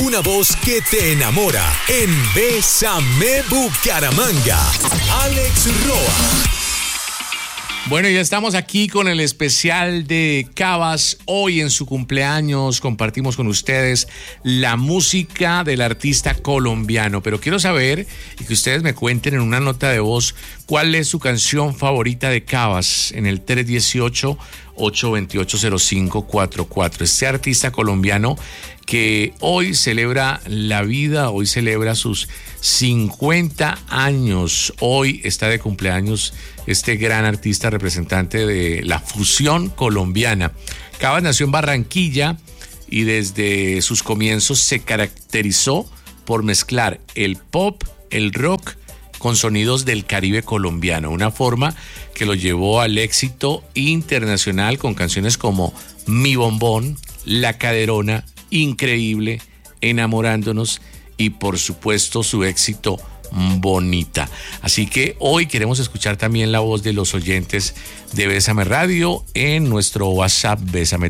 una voz que te enamora en Bésame Bucaramanga. Alex Roa. Bueno, ya estamos aquí con el especial de Cabas. Hoy en su cumpleaños compartimos con ustedes la música del artista colombiano. Pero quiero saber y que ustedes me cuenten en una nota de voz cuál es su canción favorita de Cabas en el 318-828-0544. Este artista colombiano que hoy celebra la vida, hoy celebra sus 50 años. Hoy está de cumpleaños este gran artista representante de la fusión colombiana. Cabas nació en Barranquilla y desde sus comienzos se caracterizó por mezclar el pop, el rock con sonidos del Caribe colombiano, una forma que lo llevó al éxito internacional con canciones como Mi Bombón, La Caderona, Increíble, Enamorándonos y por supuesto su éxito Bonita. Así que hoy queremos escuchar también la voz de los oyentes de Bésame Radio en nuestro WhatsApp Bésame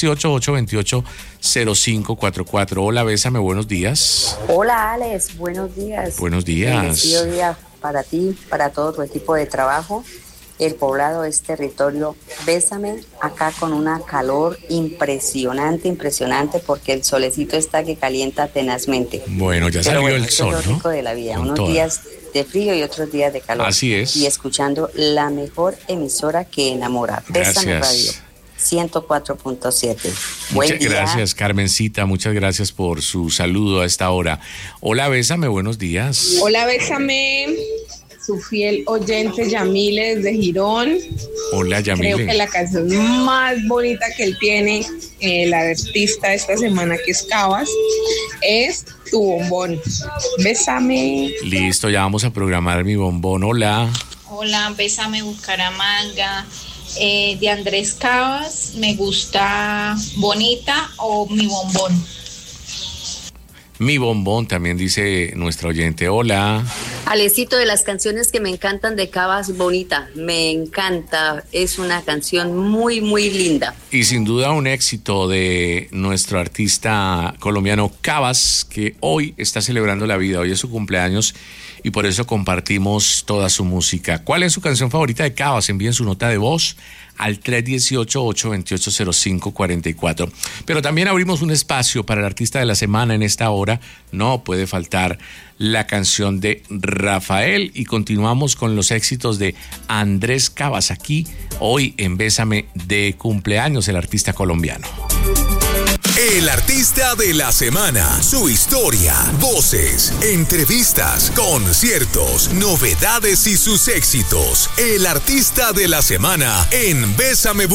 318-828-0544. Hola Bésame, buenos días. Hola Alex, buenos días. Buenos días. Bendecido día para ti, para todo tu equipo de trabajo. El Poblado es territorio. Bésame acá con una calor impresionante, porque el solecito está que calienta tenazmente. Bueno, ya salió el sol, es lo rico de la vida, unos días de frío y otros días de calor. Así es. Y escuchando la mejor emisora que enamora. Bésame Radio 104.7. Muchas gracias, Carmencita, muchas gracias por su saludo a esta hora. Hola, Bésame, buenos días. Hola, Bésame. Su fiel oyente Yamile desde Girón. Hola, Yamile. Creo que la canción más bonita que él tiene, la artista de esta semana, que es Cabas, es Tu Bombón. Bésame. Listo, ya vamos a programar Mi Bombón. Hola. Hola, Bésame Bucaramanga. De Andrés Cabas, me gusta Bonita o Mi Bombón. Mi Bombón, también dice nuestra oyente. Hola. Alecito, de las canciones que me encantan de Cabas, Bonita. Me encanta. Es una canción muy, muy linda. Y sin duda un éxito de nuestro artista colombiano Cabas, que hoy está celebrando la vida. Hoy es su cumpleaños y por eso compartimos toda su música. ¿Cuál es su canción favorita de Cabas? Envíen su nota de voz al 318-828-0544. Pero también abrimos un espacio para el artista de la semana en esta hora. No puede faltar la canción de Rafael y continuamos con los éxitos de Andrés Cabas aquí hoy en Bésame de cumpleaños, el artista colombiano. El artista de la semana, su historia, voces, entrevistas, conciertos, novedades y sus éxitos. El artista de la semana en Bésame